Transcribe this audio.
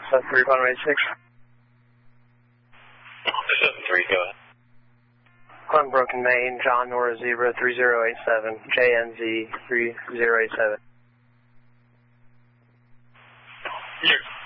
73 runway 6. 73, go ahead. Unbroken main, John Nora Zebra 3087, JNZ 3087. Yes.